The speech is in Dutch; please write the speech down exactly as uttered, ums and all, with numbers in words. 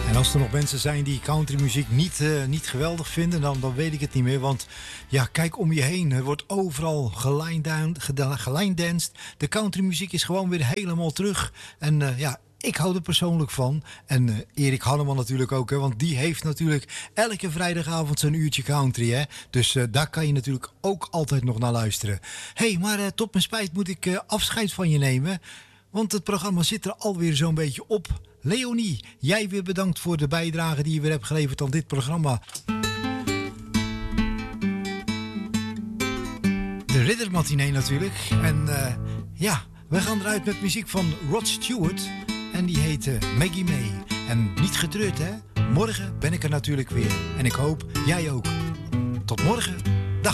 En als er nog mensen zijn die countrymuziek niet, uh, niet geweldig vinden, dan, dan weet ik het niet meer. Want ja, kijk om je heen. Er wordt overal gelijndanst. De countrymuziek is gewoon weer helemaal terug. En uh, ja, ik hou er persoonlijk van. En uh, Erik Hanneman natuurlijk ook. Hè, want die heeft natuurlijk elke vrijdagavond zijn uurtje country. Hè? Dus uh, daar kan je natuurlijk ook altijd nog naar luisteren. Hé, hey, maar uh, tot mijn spijt moet ik uh, afscheid van je nemen. Want het programma zit er alweer zo'n beetje op. Leonie, jij weer bedankt voor de bijdrage die je weer hebt geleverd aan dit programma. De Riddermatinee natuurlijk. En uh, ja, we gaan eruit met muziek van Rod Stewart. En die heet uh, Maggie May. En niet getreurd hè, morgen ben ik er natuurlijk weer. En ik hoop jij ook. Tot morgen.